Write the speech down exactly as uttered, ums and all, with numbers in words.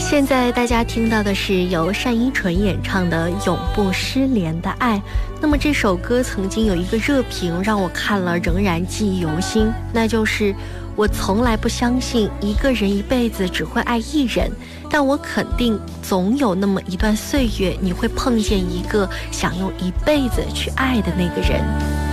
现在大家听到的是由单依纯演唱的《永不失联的爱》。那么这首歌曾经有一个热评让我看了仍然记忆犹新，那就是我从来不相信一个人一辈子只会爱一人，但我肯定总有那么一段岁月，你会碰见一个想用一辈子去爱的那个人。